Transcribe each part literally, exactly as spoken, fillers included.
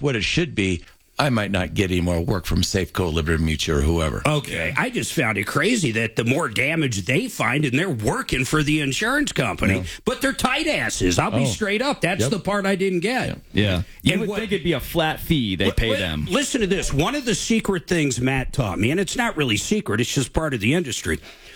work what it should be, I might not get any more work from Safeco, Liberty Mutual, or whoever. Okay. I just found it crazy that the more damage they find, and they're working for the insurance company, yeah. but they're tight asses. I'll be oh. straight up. That's yep. the part I didn't get. Yeah. yeah. You and would what, think it'd be a flat fee they pay li- them. Listen to this. One of the secret things Matt taught me, and it's not really secret, it's just part of the industry,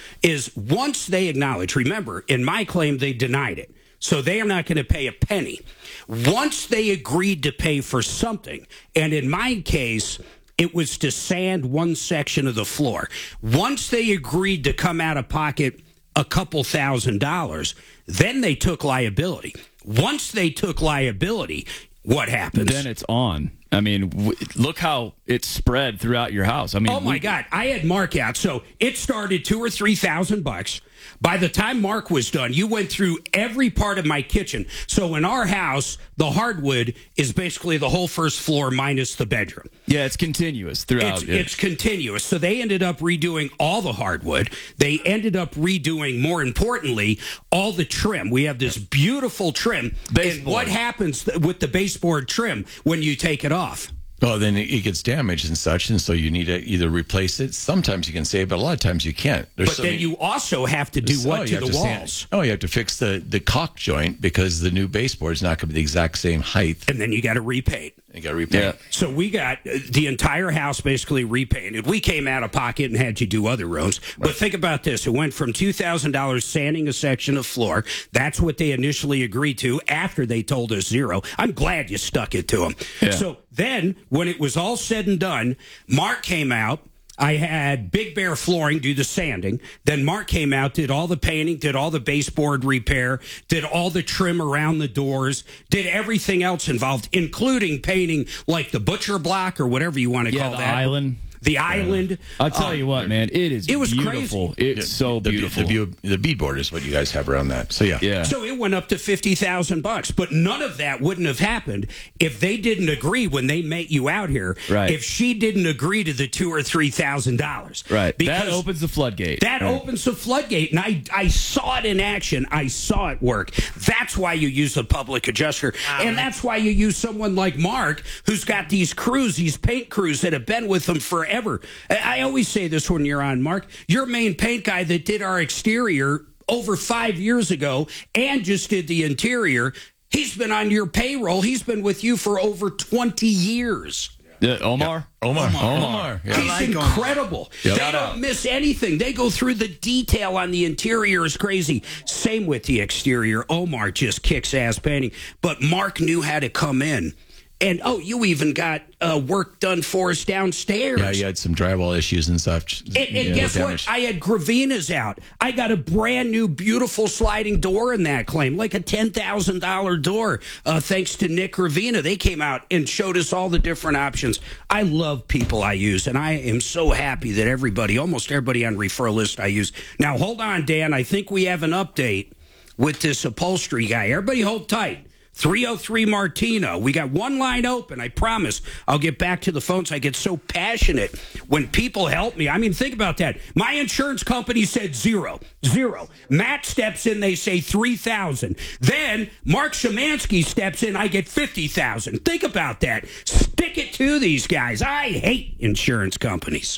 is once they acknowledge, remember, in my claim, they denied it. So they are not going to pay a penny. Once they agreed to pay for something, and in my case, it was to sand one section of the floor. Once they agreed to come out of pocket a couple thousand dollars, then they took liability. Once they took liability, what happens? Then it's on. I mean, w- look how it's spread throughout your house. I mean, oh my we- God, I had Mark out, so it started two or three thousand bucks. By the time Mark was done, you went through every part of my kitchen. So in our house, the hardwood is basically the whole first floor minus the bedroom. Yeah, it's continuous throughout. It's, it's continuous. So they ended up redoing all the hardwood. They ended up redoing, more importantly, all the trim. We have this beautiful trim. Baseboard. And what happens with the baseboard trim when you take it off? Oh, then it gets damaged and such, and so you need to either replace it. Sometimes you can save, but a lot of times you can't. There's but so then many, you also have to do what oh, to the to walls? Stand, oh, you have to fix the, the caulk joint because the new baseboard is not going to be the exact same height. And then you got to repaint. You got to repaint. Yeah. So we got the entire house basically repainted. We came out of pocket and had you do other rooms. Right. But think about this. It went from two thousand dollars sanding a section of floor. That's what they initially agreed to after they told us zero. I'm glad you stuck it to them. Yeah. So then when it was all said and done, Mark came out. I had Big Bear Flooring do the sanding. Then Mark came out, did all the painting, did all the baseboard repair, did all the trim around the doors, did everything else involved, including painting like the butcher block or whatever you want to yeah, call the that. island. The island. I'll tell um, you what, man. It is it was beautiful. crazy. It's so the, beautiful. The, the, the beadboard is what you guys have around that. So, yeah. Yeah. So it went up to fifty thousand bucks. But none of that wouldn't have happened if they didn't agree when they met you out here. Right. If she didn't agree to the two or three thousand dollars. Right. Because that opens the floodgate. That right. opens the floodgate. And I, I saw it in action. I saw it work. That's why you use a public adjuster. And that's why you use someone like Mark, who's got these crews, these paint crews that have been with them forever. I always say this when you're on, Mark. Your main paint guy that did our exterior over five years ago and just did the interior, he's been on your payroll. He's been with you for over twenty years. Uh, Omar? Yeah. Omar. Omar. Omar. Yeah. He's like incredible. Yep. They don't miss anything. They go through the detail on the interior is crazy. Same with the exterior. Omar just kicks ass painting. But Mark knew how to come in. And, oh, you even got uh, work done for us downstairs. Yeah, you had some drywall issues and such. And, and yeah, guess damage. what? I had Gravinas out. I got a brand new, beautiful sliding door in that claim, like a ten thousand dollars door, uh, thanks to Nick Gravina. They came out and showed us all the different options. I love people I use, and I am so happy that everybody, almost everybody on referral list I use. Now, hold on, Dan. I think we have an update with this upholstery guy. Everybody hold tight. three oh three Martino. We got one line open. I promise I'll get back to the phones. I get so passionate when people help me. I mean, think about that. My insurance company said zero. Zero. Matt steps in, they say three thousand. Then Mark Szymanski steps in, I get fifty thousand. Think about that. Stick it to these guys. I hate insurance companies.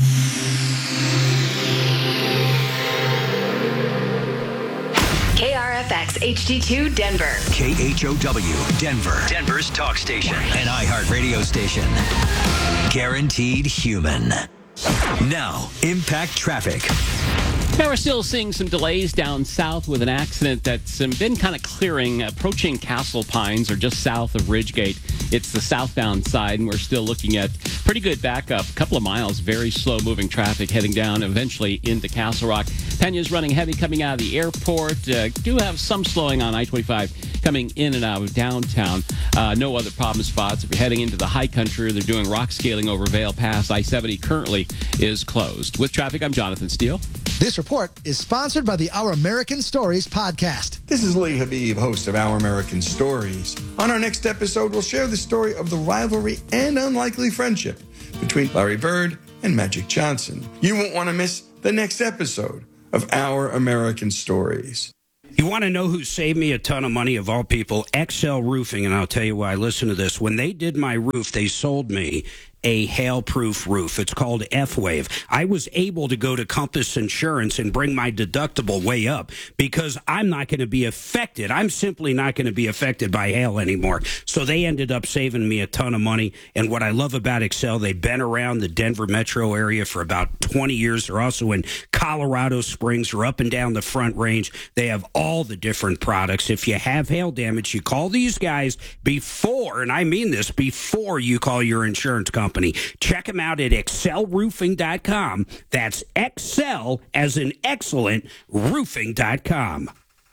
K R F X H D two Denver. K H O W Denver. Denver's talk station. An iHeart radio station. Guaranteed human. Now, impact traffic. Now we're still seeing some delays down south with an accident that's um, been kind of clearing, approaching Castle Pines or just south of Ridgegate. It's the southbound side, and we're still looking at pretty good backup. A couple of miles, very slow-moving traffic heading down eventually into Castle Rock. Pena's running heavy coming out of the airport. Uh, do have some slowing on I twenty-five coming in and out of downtown. Uh, no other problem spots. If you're heading into the high country, they're doing rock scaling over Vail Pass. I seventy currently is closed. With traffic, I'm Jonathan Steele. This report is sponsored by the Our American Stories podcast. This is Lee Habib, host of Our American Stories. On our next episode, we'll share the story of the rivalry and unlikely friendship between Larry Bird and Magic Johnson. You won't want to miss the next episode of Our American Stories. You want to know who saved me a ton of money of all people? Excel Roofing, and I'll tell you why. Listen to this. When they did my roof, they sold me a hail-proof roof. It's called F-Wave. I was able to go to Compass Insurance and bring my deductible way up because I'm not going to be affected. I'm simply not going to be affected by hail anymore. So they ended up saving me a ton of money. And what I love about Excel, they've been around the Denver metro area for about twenty years. They're also in Colorado Springs or up and down the Front Range. They have all the different products. If you have hail damage, you call these guys before, and I mean this, before you call your insurance company. Check them out at excel roofing dot com. That's Excel as in excellent roofing dot com.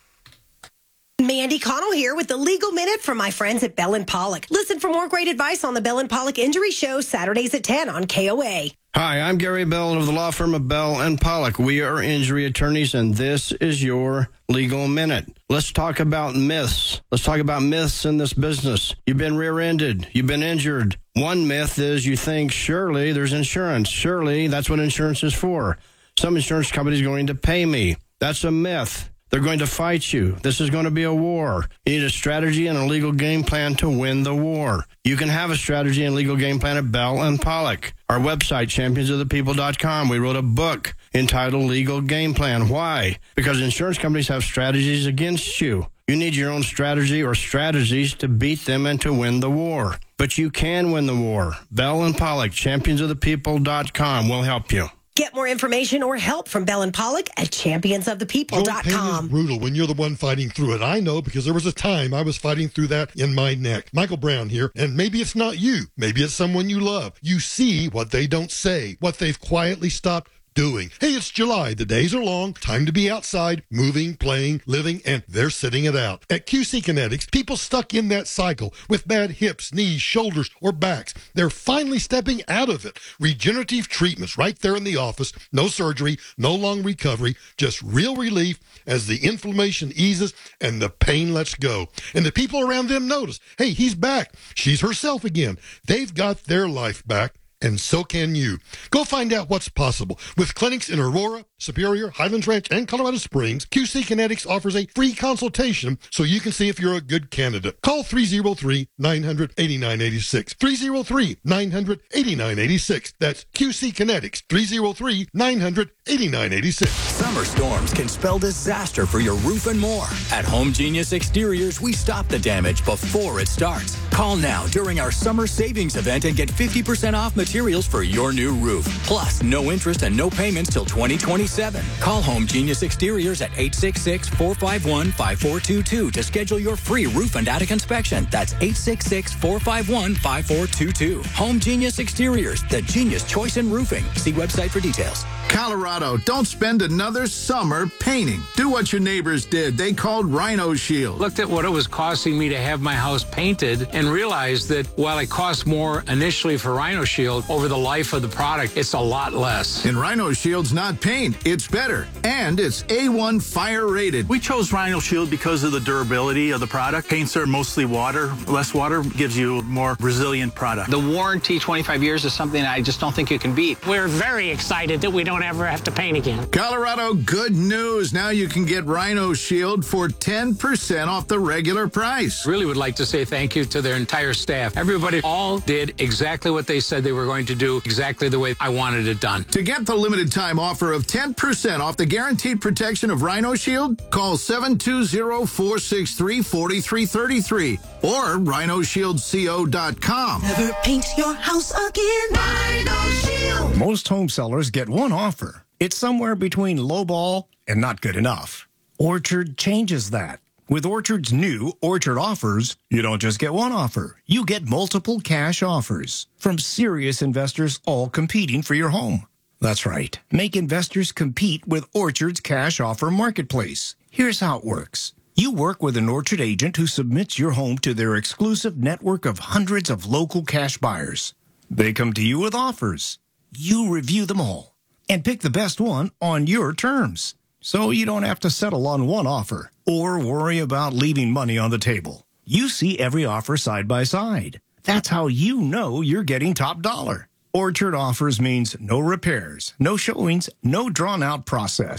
Mandy Connell here with the Legal Minute from my friends at Bell and Pollock. Listen for more great advice on the Bell and Pollock Injury Show Saturdays at ten on K O A. Hi, I'm Gary Bell of the law firm of Bell and Pollock. We are injury attorneys, and this is your Legal Minute. Let's talk about myths. Let's talk about myths in this business. You've been rear-ended. You've been injured. One myth is you think, surely there's insurance. Surely that's what insurance is for. Some insurance company is going to pay me. That's a myth. They're going to fight you. This is going to be a war. You need a strategy and a legal game plan to win the war. You can have a strategy and legal game plan at Bell and Pollock. Our website, champions of the people dot com. We wrote a book entitled Legal Game Plan. Why? Because insurance companies have strategies against you. You need your own strategy or strategies to beat them and to win the war. But you can win the war. Bell and Pollock, champions of the people dot com will help you. Get more information or help from Bell and Pollock at champions of the people dot com. Joint pain is brutal when you're the one fighting through it. I know because there was a time I was fighting through that in my neck. Michael Brown here, and maybe it's not you. Maybe it's someone you love. You see what they don't say, what they've quietly stopped doing. Hey, it's July. The days are long. Time to be outside, moving, playing, living, and they're sitting it out. At Q C Kinetics, people stuck in that cycle with bad hips, knees, shoulders, or backs, they're finally stepping out of it. Regenerative treatments right there in the office. No surgery, no long recovery, just real relief as the inflammation eases and the pain lets go. And the people around them notice, hey, he's back. She's herself again. They've got their life back. And so can you. Go find out what's possible. With clinics in Aurora, Superior, Highlands Ranch, and Colorado Springs, Q C Kinetics offers a free consultation so you can see if you're a good candidate. Call three oh three, nine hundred, eighty-nine eighty-six. three oh three, nine hundred, eighty-nine eighty-six. That's Q C Kinetics. three oh three, nine hundred, eighty-nine eighty-six. Summer storms can spell disaster for your roof and more. At Home Genius Exteriors, we stop the damage before it starts. Call now during our summer savings event and get fifty percent off materials for your new roof. Plus, no interest and no payments till twenty twenty-seven. Call Home Genius Exteriors at eight six six, four five one, five four two two to schedule your free roof and attic inspection. That's eight six six, four five one, five four two two. Home Genius Exteriors, the genius choice in roofing. See website for details. Colorado, don't spend another summer painting. Do what your neighbors did. They called Rhino Shield. Looked at what it was costing me to have my house painted and realized that while it cost more initially for Rhino Shield, over the life of the product, it's a lot less. And Rhino Shield's not paint. It's better. And it's A one fire rated. We chose Rhino Shield because of the durability of the product. Paints are mostly water. Less water gives you a more resilient product. The warranty, twenty-five years, is something I just don't think you can beat. We're very excited that we don't ever have to paint again. Colorado, good news. Now you can get Rhino Shield for ten percent off the regular price. Really would like to say thank you to their entire staff. Everybody all did exactly what they said they were going to do, exactly the way I wanted it done. To get the limited time offer of ten percent off the guaranteed protection of Rhino Shield, call seven two zero, four six three, four three three three or rhino shield co dot com. Never paint your house again. Rhino Shield. Most home sellers get one offer. It's somewhere between lowball and not good enough. Orchard changes that. With Orchard's new Orchard Offers, you don't just get one offer. You get multiple cash offers from serious investors all competing for your home. That's right. Make investors compete with Orchard's Cash Offer Marketplace. Here's how it works. You work with an Orchard agent who submits your home to their exclusive network of hundreds of local cash buyers. They come to you with offers. You review them all and pick the best one on your terms. So you don't have to settle on one offer or worry about leaving money on the table. You see every offer side by side. That's how you know you're getting top dollar. Orchard Offers means no repairs, no showings, no drawn-out process.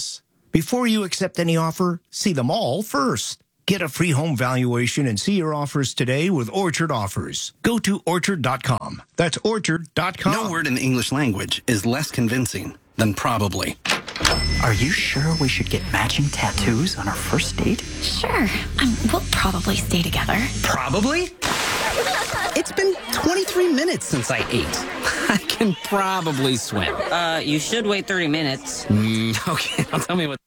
Before you accept any offer, see them all first. Get a free home valuation and see your offers today with Orchard Offers. Go to orchard dot com. That's orchard dot com. No word in the English language is less convincing than probably. Are you sure we should get matching tattoos on our first date? Sure. Um, we'll probably stay together. Probably? It's been twenty-three minutes since I ate. I can probably swim. Uh, you should wait thirty minutes. Mm, okay, now tell me what...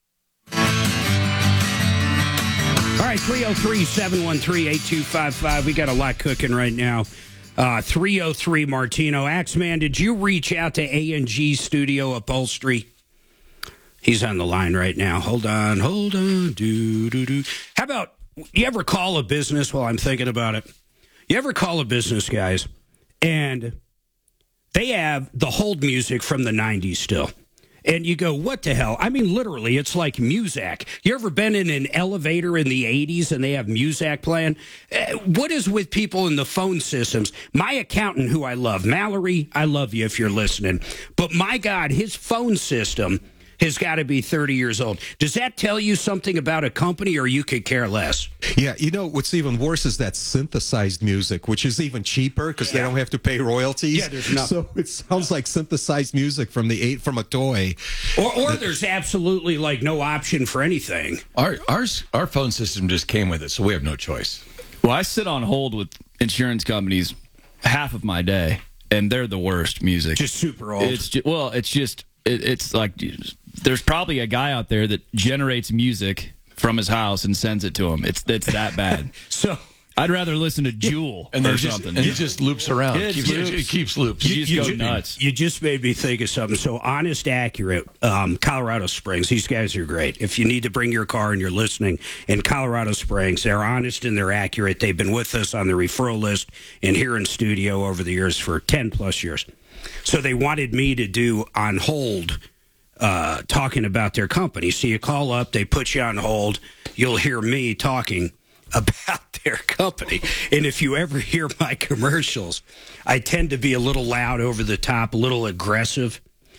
All right, three oh three, seven one three, eight two five five. We got a lot cooking right now. Uh, three oh three Martino. Axeman, did you reach out to A and G Studio Upholstery? He's on the line right now. Hold on, hold on. Do, do, do. How about, you ever call a business while I'm thinking about it? You ever call a business, guys, and they have the hold music from the nineties still. And you go, what the hell? I mean, literally, it's like Muzak. You ever been in an elevator in the eighties and they have Muzak playing? Uh, what is with people in the phone systems? My accountant, who I love, Mallory, I love you if you're listening. But my God, his phone system has got to be thirty years old. Does that tell you something about a company, or you could care less? Yeah, you know, what's even worse is that synthesized music, which is even cheaper because yeah. they don't have to pay royalties. Yeah, there's no- So it sounds like synthesized music from the eight from a toy. Or, or there's absolutely like no option for anything. Our ours our phone system just came with it, so we have no choice. Well, I sit on hold with insurance companies half of my day, and they're the worst music. Just super old. It's just, well, it's just it, it's like there's probably a guy out there that generates music from his house and sends it to him. It's it's that bad. So I'd rather listen to Jewel and or just, something. And it just loops around. It, keeps, loops. it keeps loops. You, you just go nuts. You just made me think of something. So Honest Accurate, um, Colorado Springs. These guys are great. If you need to bring your car and you're listening in Colorado Springs, they're honest and they're accurate. They've been with us on the referral list and here in studio over the years for ten plus years. So they wanted me to do on hold. Uh, talking about their company. So you call up, they put you on hold, you'll hear me talking about their company. And if you ever hear my commercials, I tend to be a little loud, over the top, a little aggressive.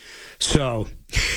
So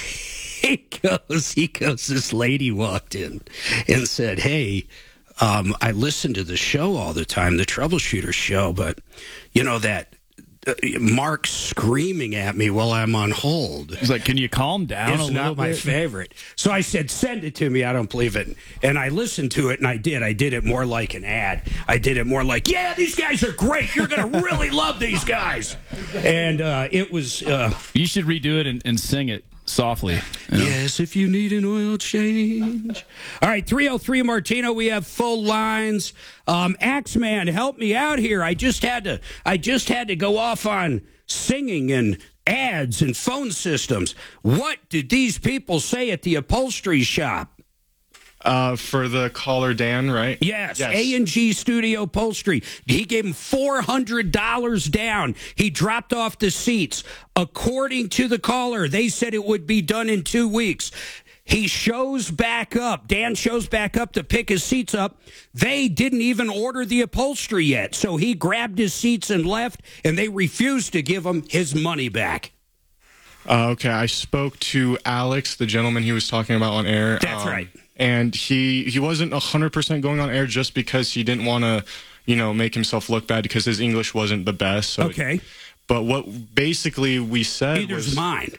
he goes, he goes, this lady walked in and said, hey, um, I listen to the show all the time, the Troubleshooter show, but you know that Mark screaming at me while I'm on hold. He's like, can you calm down it's a little not my bit? favorite. So I said, send it to me. I don't believe it. And I listened to it, and I did. I did it more like an ad. I did it more like, yeah, these guys are great. You're going to really love these guys. And uh, it was... Uh, you should redo it and, and sing it softly. You know? Yes, if you need an oil change. All right, three oh three Martino, we have full lines. Um, Axeman, help me out here. I just had to I just had to go off on singing and ads and phone systems. What did these people say at the upholstery shop? Uh, for the caller, Dan, right? Yes, yes. A and G Studio Upholstery. He gave him four hundred dollars down. He dropped off the seats. According to the caller, they said it would be done in two weeks. He shows back up. Dan shows back up to pick his seats up. They didn't even order the upholstery yet. So he grabbed his seats and left, and they refused to give him his money back. Uh, okay, I spoke to Alex, the gentleman he was talking about on air. That's um, right. And he, he wasn't one hundred percent going on air just because he didn't want to, you know, make himself look bad because his English wasn't the best. So okay. It, but what basically we said Neither's was... mine.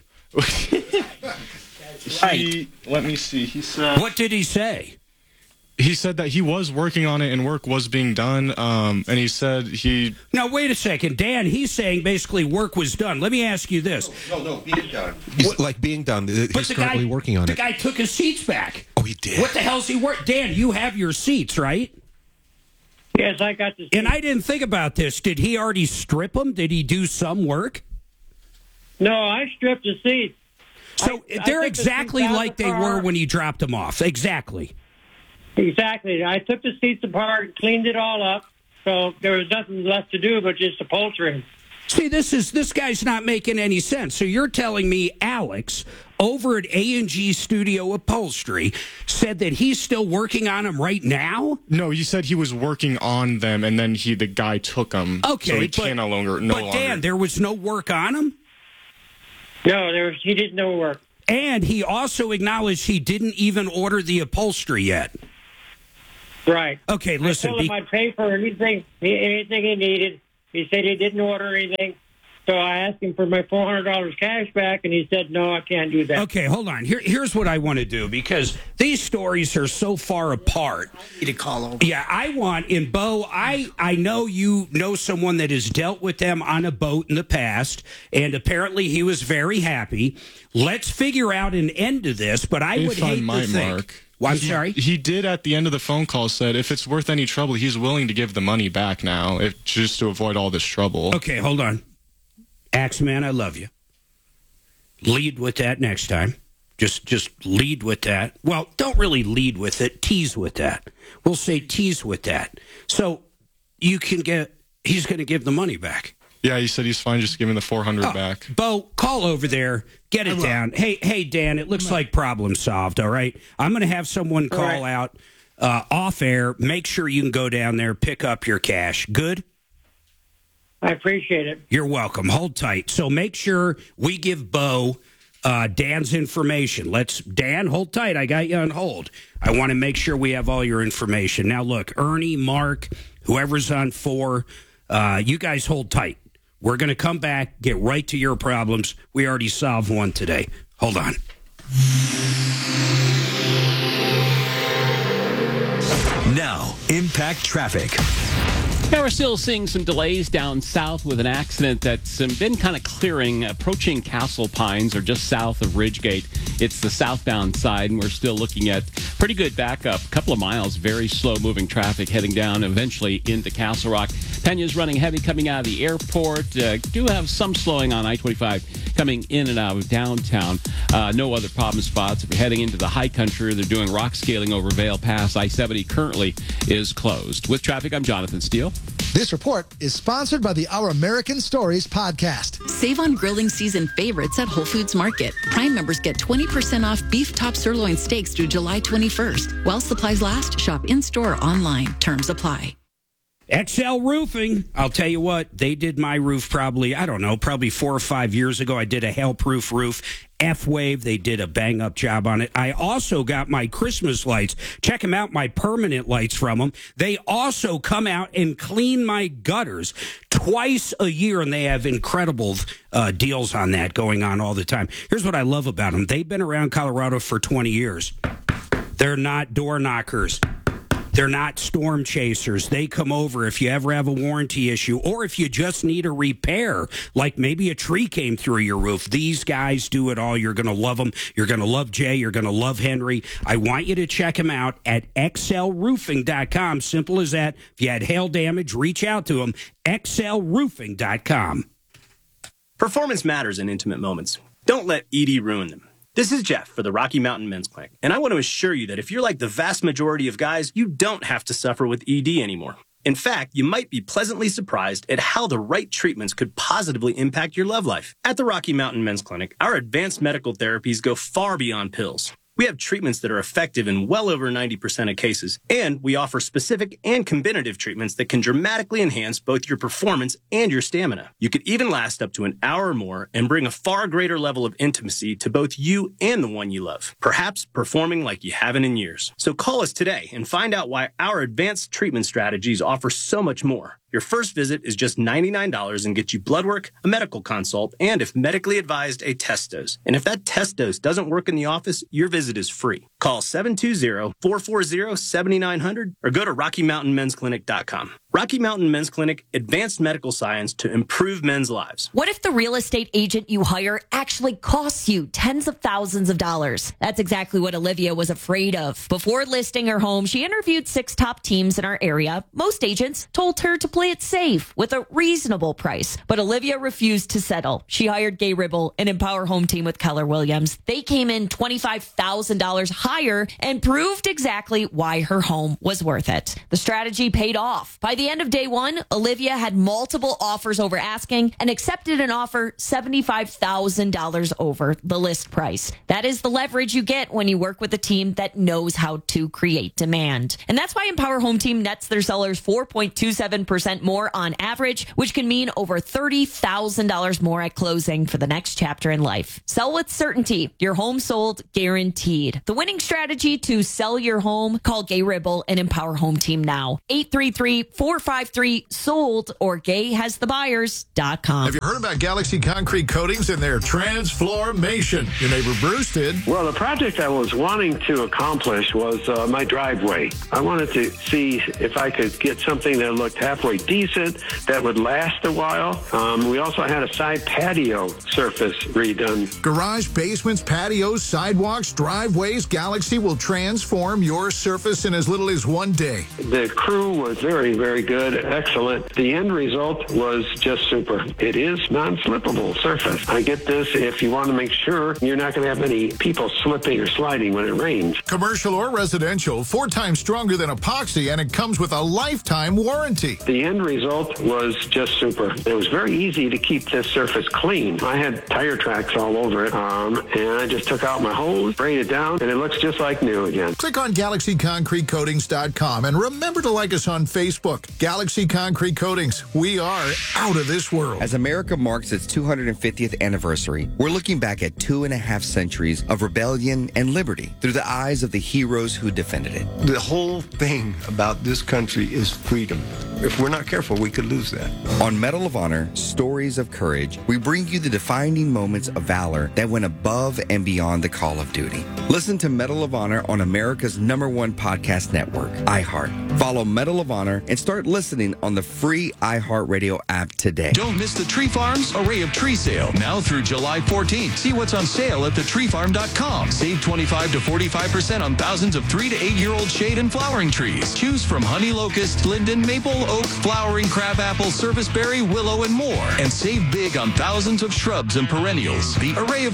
he, let me see. He said... What did he say? He said that he was working on it and work was being done. Um, and he said he... Now, wait a second. Dan, he's saying basically work was done. Let me ask you this. No, no, no being done. He's what? like being done. He's but the currently guy, working on the it. The guy took his seats back. Oh, he did? What the hell's he work? Dan, you have your seats, right? Yes, I got the seats. And I didn't think about this. Did he already strip them? Did he do some work? No, I stripped the seats. So I, they're I exactly the like the they were when you dropped them off. Exactly. Exactly. I took the seats apart, cleaned it all up, so there was nothing left to do but just upholstering. See, this is this guy's not making any sense. So you're telling me Alex over at A and G Studio Upholstery said that he's still working on them right now? No, he said he was working on them, and then he the guy took them. Okay, so he but, can no longer. No but longer. Dan, there was no work on them? No, there was. He did no work. And he also acknowledged he didn't even order the upholstery yet. Right. Okay, listen. I told him be- I'd pay for anything, anything he needed. He said he didn't order anything. So I asked him for my four hundred dollars cash back, and he said, no, I can't do that. Okay, hold on. Here, here's what I want to do, because these stories are so far apart. You need to call over. Yeah, I want, in Bo, I, I know you know someone that has dealt with them on a boat in the past, and apparently he was very happy. Let's figure out an end to this, but I If would I hate might, to think... Mark, Well, I'm he, sorry? He did at the end of the phone call said if it's worth any trouble, he's willing to give the money back now, if, just to avoid all this trouble. Okay, hold on. Axeman, I love you. Lead with that next time. Just just lead with that. Well, don't really lead with it. Tease with that. We'll say tease with that. So you can get, he's going to give the money back. Yeah, he said he's fine just giving the four hundred Oh, back. Bo, call over there. Get it down. Hey, hey, Dan, it looks like problem solved, all right? I'm going to have someone call right. out uh, off air. Make sure you can go down there, pick up your cash. Good? I appreciate it. You're welcome. Hold tight. So make sure we give Bo uh, Dan's information. Let's, Dan, hold tight. I got you on hold. I want to make sure we have all your information. Now, look, Ernie, Mark, whoever's on four, uh, you guys hold tight. We're going to come back, get right to your problems. We already solved one today. Hold on. Now, Impact Traffic. Now we're still seeing some delays down south with an accident that's um, been kind of clearing, approaching Castle Pines or just south of Ridgegate. It's the southbound side, and we're still looking at pretty good backup. A couple of miles, very slow-moving traffic heading down eventually into Castle Rock. Pena's running heavy coming out of the airport. Uh, do have some slowing on I twenty-five coming in and out of downtown. Uh, no other problem spots. If you're heading into the high country, they're doing rock scaling over Vail Pass. I seventy currently is closed. With traffic, I'm Jonathan Steele. This report is sponsored by the Our American Stories podcast. Save on grilling season favorites at Whole Foods Market. Prime members get twenty percent off beef top sirloin steaks through July twenty-first. While supplies last, shop in-store or online. Terms apply. X L Roofing. I'll tell you what, they did my roof probably, I don't know, probably four or five years ago. I did a hail-proof roof. F-Wave, they did a bang-up job on it. I also got my Christmas lights. Check them out, my permanent lights from them. They also come out and clean my gutters twice a year, and they have incredible uh, deals on that going on all the time. Here's what I love about them. They've been around Colorado for twenty years. They're not door knockers. They're not storm chasers. They come over if you ever have a warranty issue or if you just need a repair, like maybe a tree came through your roof. These guys do it all. You're going to love them. You're going to love Jay. You're going to love Henry. I want you to check them out at x l roofing dot com. Simple as that. If you had hail damage, reach out to them. x l roofing dot com. Performance matters in intimate moments. Don't let E D ruin them. This is Jeff for the Rocky Mountain Men's Clinic, and I want to assure you that if you're like the vast majority of guys, you don't have to suffer with E D anymore. In fact, you might be pleasantly surprised at how the right treatments could positively impact your love life. At the Rocky Mountain Men's Clinic, our advanced medical therapies go far beyond pills. We have treatments that are effective in well over ninety percent of cases, and we offer specific and combinative treatments that can dramatically enhance both your performance and your stamina. You could even last up to an hour or more and bring a far greater level of intimacy to both you and the one you love, perhaps performing like you haven't in years. So call us today and find out why our advanced treatment strategies offer so much more. Your first visit is just ninety-nine dollars and gets you blood work, a medical consult, and if medically advised, a test dose. And if that test dose doesn't work in the office, your visit is free. Call seven two zero, four four zero, seven nine zero zero or go to rocky mountain men's clinic dot com. Rocky Mountain Men's Clinic, advanced medical science to improve men's lives. What if the real estate agent you hire actually costs you tens of thousands of dollars? That's exactly what Olivia was afraid of. Before listing her home, she interviewed six top teams in our area. Most agents told her to play it safe with a reasonable price, but Olivia refused to settle. She hired Gay Ribble, an Empower Home team with Keller Williams. They came in twenty-five thousand dollars higher and proved exactly why her home was worth it. The strategy paid off. By the the end of day one, Olivia had multiple offers over asking and accepted an offer seventy-five thousand dollars over the list price. That is the leverage you get when you work with a team that knows how to create demand. And that's why Empower Home Team nets their sellers four point two seven percent more on average, which can mean over thirty thousand dollars more at closing for the next chapter in life. Sell with certainty. Your home sold guaranteed. The winning strategy to sell your home? Call Gay Ribble and Empower Home Team now. eight three three, four five three, sold or gay has the buyers dot com. Have you heard about Galaxy Concrete Coatings and their transformation? Your neighbor Bruce did. Well, the project I was wanting to accomplish was uh, my driveway. I wanted to see if I could get something that looked halfway decent, that would last a while. Um, we also had a side patio surface redone. Garage, basements, patios, sidewalks, driveways, Galaxy will transform your surface in as little as one day. The crew was very, very good, excellent. The end result was just super. It is non-slippable surface. I get this if you want to make sure you're not going to have any people slipping or sliding when it rains. Commercial or residential, four times stronger than epoxy, and it comes with a lifetime warranty. The end result was just super. It was very easy to keep this surface clean. I had tire tracks all over it, um, and I just took out my hose, sprayed it down, and it looks just like new again. Click on Galaxy Concrete Coatings dot com and remember to like us on Facebook. Galaxy Concrete Coatings. We are out of this world. As America marks its two hundred fiftieth anniversary, we're looking back at two and a half centuries of rebellion and liberty through the eyes of the heroes who defended it. The whole thing about this country is freedom. If we're not careful, we could lose that. On Medal of Honor, Stories of Courage, we bring you the defining moments of valor that went above and beyond the call of duty. Listen to Medal of Honor on America's number one podcast network, iHeart. Follow Medal of Honor and start listening on the free iHeartRadio app today. Don't miss the Tree Farm's Array of Tree Sale, now through July fourteenth. See what's on sale at the tree farm dot com. Save twenty-five to forty-five percent on thousands of three to eight-year-old shade and flowering trees. Choose from honey locust, linden, maple, oak, flowering crabapple, serviceberry, willow, and more. And save big on thousands of shrubs and perennials. The Array of